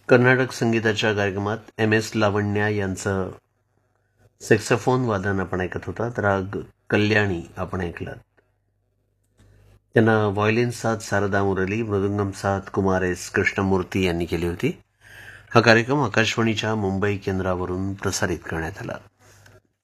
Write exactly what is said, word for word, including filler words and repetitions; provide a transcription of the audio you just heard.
कर्नाटक संगीताच्या कार्यक्रमात M S लावण्या यांचं सॅक्सोफोन वादन आपण ऐकत होता. राग कल्याणी आपण ऐकलात. त्यांना व्हायोलिन साथ शारदा मुरली, मृदुंगम साथ कुमार एस कृष्णमूर्ती यांनी केली होती. हा कार्यक्रम आकाशवाणीच्या मुंबई केंद्रावरून प्रसारित करण्यात आला.